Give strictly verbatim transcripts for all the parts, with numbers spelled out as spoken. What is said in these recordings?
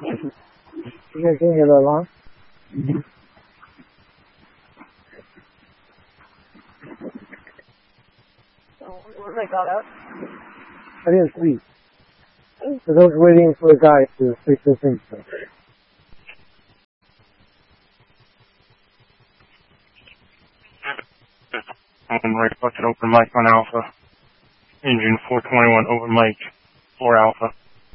You guys didn't hear the alarm? What they got out? I didn't sleep. Because I was waiting for a guy to fix the thing. Open right bucket, open mic on Alpha. Engine four twenty-one, open mic for Alpha.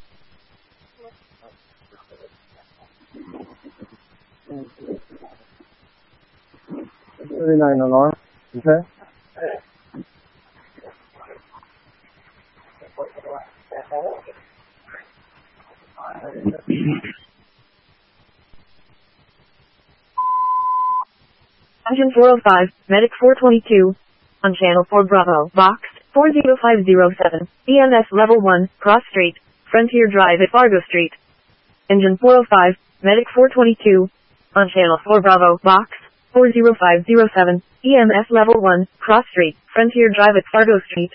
thirty-nine alarm, okay? Engine four oh five, Medic four twenty-two, on Channel four Bravo, Box four zero five zero seven, E M S Level one, Cross Street, Frontier Drive at Fargo Street. Engine four oh five, Medic four twenty-two, on Channel four Bravo, Box four zero five zero seven, E M S Level one, Cross Street, Frontier Drive at Fargo Street.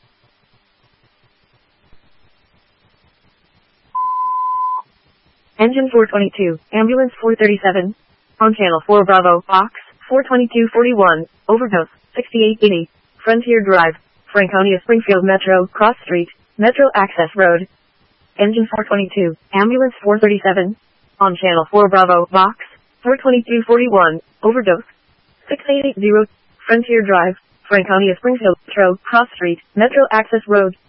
Engine four twenty-two, Ambulance four thirty-seven, on Channel four Bravo, Box four twenty-two forty-one, overdose, sixty-eight eighty, Frontier Drive, Franconia Springfield Metro, Cross Street, Metro Access Road. Engine four twenty-two, Ambulance four thirty-seven, on Channel four Bravo, Box four twenty-two forty-one, overdose, sixty-eight eighty, Frontier Drive, Franconia Springfield Metro, Cross Street, Metro Access Road.